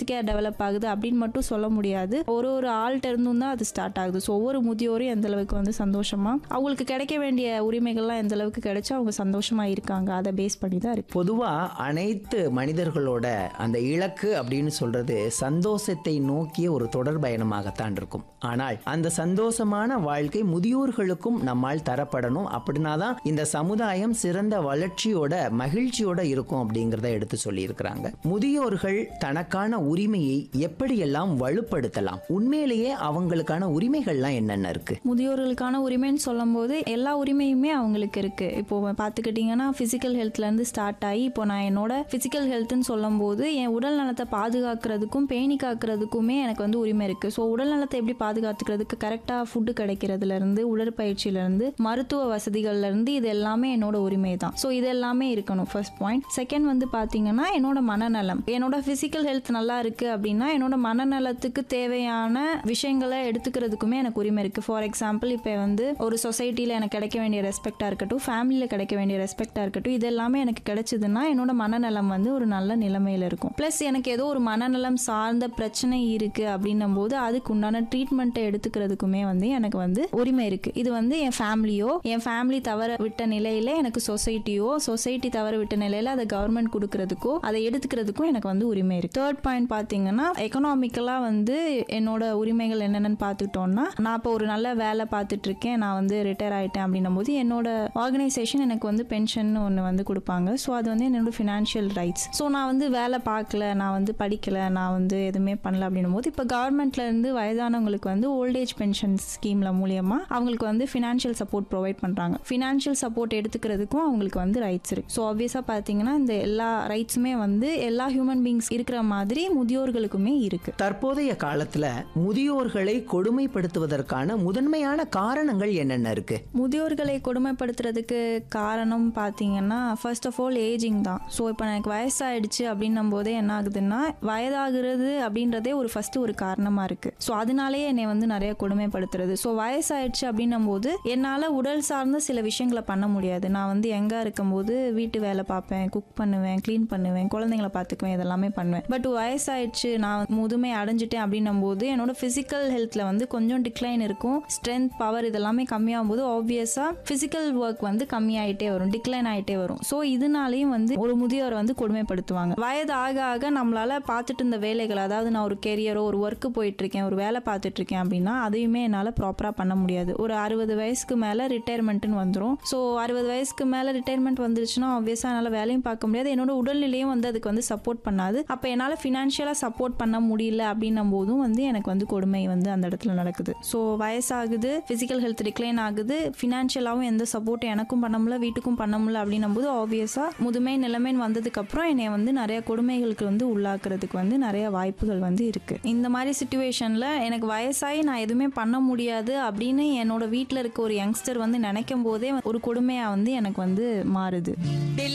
காலத்துக்கே develop ஆகுது அப்படின்னு மட்டும் சொல்ல முடியாது. ஒரு ஒரு ஆள்கிட்ட இருந்தும் தான் அது ஸ்டார்ட் ஆகுது. ஸோ ஒவ்வொரு முதியோரும் எந்த அளவுக்கு வந்து சந்தோஷமா அவங்களுக்கு கிடைக்க வேண்டிய உரிமைகள்லாம் எந்த அளவுக்கு கிடைச்சா அவங்க சந்தோஷமா இருக்காங்க, அதை பேஸ் பண்ணி தான் இருக்கு. பொதுவா அனைத்து மனிதர்களோட அந்த இலக்கு அப்படின்னு சொல்றது சந்தோஷத்தை நோக்கிய ஒரு தொடர் பயணமாகத்தான் இருக்கும். ஆனால் அந்த சந்தோஷமான வாழ்க்கை முதியோர்களுக்கும் நம்மால் தரப்படணும். அப்படின்னா தான் இந்த சமுதாயம் சிறந்த வளர்ச்சியோட மகிழ்ச்சியோட இருக்கும் அப்படிங்கிறத எடுத்து சொல்லி இருக்கிறாங்க. முதியோர்கள் தனக்கான உரிமையை எப்படியெல்லாம் வலுப்படுத்தலாம்? உண்மையிலேயே அவங்களுக்கான உரிமைகள்லாம் என்னென்ன இருக்கு? முதியோர்களுக்கான உரிமைன்னு சொல்லும் போது எல்லா உரிமையுமே அவங்களுக்கு இருக்கு. இப்போ பார்த்துக்கிட்டீங்கன்னா பிசிக்கல் ஹெல்த்ல இருந்து ஸ்டார்ட் ஆகி இப்போ நான் என்னோட பிசிக்கல் ஹெல்த்னு சொல்லும் போது என் உடல் நலத்தை பாதுகாக்கிறதுக்கும் பேணி காக்கிறதுக்குமே எனக்கு வந்து உரிமை இருக்கு. ஸோ உடல் நலத்தை எப்படி பாதுகாத்துக்கிறதுக்கு கரெக்டா ஃபுட்டு கிடைக்கிறதுல இருந்து உடற்பயிற்சியில இருந்து மருத்துவ வசதிகள்ல இருந்து இது எல்லாமே என்னோட உரிமை தான். ஸோ இது எல்லாமே இருக்கணும் ஃபர்ஸ்ட் பாயிண்ட். செகண்ட் வந்து பாத்தீங்கன்னா என்னோட மனநலம். என்னோட பிசிக்கல் ஹெல்த் நல்லா இருக்கு அப்படின்னா என்னோட மனநலத்துக்கு தேவையான விஷயங்களை எடுத்துக்கிறதுக்குமே எனக்கு உரிமை இருக்கு. ஃபார் எக்ஸாம்பிள் இப்போ வந்து ஒரு சொசைட்டில எனக்கு கிடைக்க வேண்டிய ரெஸ்பெக்டா இருக்கட்டும், ஃபேமிலியில கிடைக்க வேண்டிய ரெஸ்பெக்டா இருக்கட்டும், இது எல்லாமே எனக்கு கிடைச்சதுன்னா என்னோட மனநலம் வந்து ஒரு நல்ல நிலைமையில இருக்கும். பிளஸ் எனக்கு ஏதோ ஒரு மனநலம் சார்ந்த பிரச்சனை இருக்கு அப்படின்னும் போது அதுக்கு உண்டான ட்ரீட்மெண்ட்டை எடுத்துக்கிறதுக்குமே வந்து எனக்கு வந்து உரிமை இருக்கு. இது வந்து என் ஃபேமிலியோ என் ஃபேமிலி தவற விட்ட நிலையில எனக்கு சொசைட்டி தவற விட்ட நிலையில அதை கவர்மெண்ட் கொடுக்கறதுக்கோ அதை எடுத்துக்கிறதுக்கும் எனக்கு வந்து உரிமை இருக்கு. தேர்ட் பாயிண்ட் பாத்தீங்கன்னா எக்கனாமிக்கலா வந்து என்னோட உரிமைகள் என்னென்னு பார்த்துக்கிட்டோம்னா நான் இப்போ ஒரு நல்ல வேலை பார்த்துட்டு இருக்கேன், நான் வந்து ரிட்டையர் ஆயிட்டேன் அப்படின்னும் போது என்னோட ஆர்கனைசேஷன் எனக்கு வந்து பென்ஷன் ஒன்று வந்து கொடுப்பாங்க. ஸோ அது வந்து என்னோட ஃபினான்ஷியல் ரைட்ஸ். ஸோ நான் வந்து வேலை பார்க்கல, நான் வந்து படிக்கல, நான் வந்து எதுவுமே பண்ணல அப்படின்னும் போது இப்போ கவர்மெண்ட்ல இருந்து வயதானவங்களுக்கு வந்து ஓல்டேஜ் பென்ஷன் ஸ்கீம்ல மூலியமா அவங்களுக்கு வந்து ஃபினான்ஷியல் சப்போர்ட் ப்ரொவைட் பண்றாங்க. ஃபினான்ஷியல் சப்போர்ட் எடுத்துக்கிறதுக்கும் அவங்களுக்கு வந்து ரைட்ஸ் இருக்கு. ஸோ ஆப்வியஸா பார்த்தீங்கன்னா இந்த எல்லா ரைட்ஸுமே வந்து எல்லா ஹியூமன் பீங்ஸ் இருக்கிற மாதிரி முதியோர்களுக்குமே இருக்கு. தற்போதைய காலத்துல முதியோர்களை கொடுமைப்படுத்துவதற்கான முதன்மையான காரணங்கள் என்னென்ன இருக்கு? முதியோர்களை கொடுமைப்படுத்துறதுக்கு காரணம் பார்த்தீங்கன்னா ஃபர்ஸ்ட் ஆஃப் ஆல் ஏஜிங் தான். ஸோ இப்போ எனக்கு வயசாயிடுச்சு அப்படின்னும் போதே என்ன ஆகுதுன்னா வயதாகிறது அப்படின்றதே ஒரு காரணமா இருக்கு. ஸோ அதனாலேயே என்னை வந்து நிறைய கொடுமைப்படுத்துறது. ஸோ வயசாயிடுச்சு அப்படின்னும் போது என்னால் உடல் சார்ந்த சில விஷயங்களை பண்ண முடியாது. நான் வந்து எங்கே இருக்கும்போது வீட்டு வேலை பார்ப்பேன், குக் பண்ணுவேன், க்ளீன் பண்ணுவேன், குழந்தைங்களை பார்த்துக்குவேன், இதெல்லாமே பண்ணுவேன். பட் வயசாயிடுச்சு, நான் முதுமை அடைஞ்சிட்டேன் அப்படின்னும் போது என்னோட பிசிக்கல் ஹெல்த்ல வந்து கொஞ்சம் டிக்ளைன் இருக்கும். ஸ்ட்ரென்த், பவர் இதெல்லாமே கம்மியாகும் போது ஆப்வியஸா பிசிக்கல் ஒர்க் வந்து கம்மியாயிட்டே வரும், டிக்ளைன் ஆயிட்டே வரும். ஸோ இதனாலையும் வந்து ஒரு முதியோரை வந்து கொடுமைப்படுத்துவாங்க. வயது ஆக ஆக நம்மளால பார்த்துட்டு இருந்த வேலைகள், அதாவது நான் ஒரு கெரியரோ ஒரு ஒர்க்கு போயிட்டு இருக்கேன், ஒரு வேலை பார்த்துட்டு இருக்கேன் அப்படின்னா அதையுமே என்னால் ப்ராப்பராக பண்ண முடியாது. ஒரு 60 வயசுக்கு மேலே ரிட்டையர்மெண்ட்னு வந்துடும். ஸோ 60 வயசுக்கு மேலே ரிட்டையர்மெண்ட் வந்துருச்சுன்னா ஆப்வியஸாக என்னால் வேலையும் பார்க்க முடியாது, என்னோட உடல்நிலையும் வந்து அதுக்கு வந்து சப்போர்ட் பண்ணாது. அப்போ என்னால் ஃபினான்ஷியலாக சப்போர்ட் பண்ண முடியல அப்படின்னும் போதும் வந்து எனக்கு வந்து கொடுமை வந்து அந்த இடத்துல நடக்குது. ஸோ வயசாகுது, ஃபிசிக்கல் ஹெல்த் டிக்ளைன் ஆகுது, ஃபினான்ஷியலாகவும் எந்த சப்போர்ட்டும் எனக்கும் பண்ண முடியல, வீட்டுக்கும் பண்ண முடியல அப்படின்னும் போது ஆப்வியஸாக முதுமை நிலைமைன்னு வந்ததுக்கு அப்புறம் என்னை வந்து நிறைய கொடுமைகளுக்கு வந்து உள்ளாக்குறதுக்கு வந்து நிறைய வாய்ப்புகள் வந்து இருக்கு. இந்த மாதிரி சிச்சுவேஷன்ல எனக்கு வயசாகி நான் எதுவுமே பண்ண முடியாது அப்படின்னு என்னோட வீட்டில் இருக்க ஒரு யங்ஸ்டர் வந்து நினைக்கும் போதே ஒரு கொடுமையா வந்து எனக்கு வந்து மாறுது.